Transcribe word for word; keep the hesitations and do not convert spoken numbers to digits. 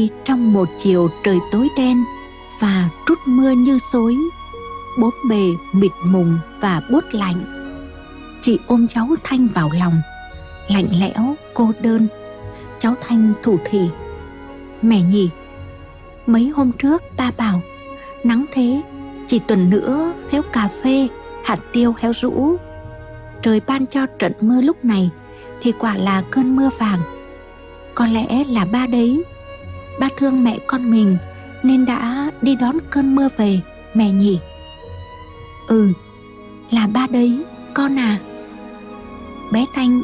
nay trong một chiều trời tối đen và trút mưa như xối, bốn bề mịt mùng và buốt lạnh, chị ôm cháu Thanh vào lòng, lạnh lẽo cô đơn. Cháu Thanh thủ thỉ: "Mẹ nhỉ, mấy hôm trước ba bảo nắng thế, chỉ tuần nữa khéo cà phê, hạt tiêu héo rũ. Trời ban cho trận mưa lúc này thì quả là cơn mưa vàng. Có lẽ là ba đấy, ba thương mẹ con mình nên đã đi đón cơn mưa về, mẹ nhỉ." "Ừ, là ba đấy con à." Bé Thanh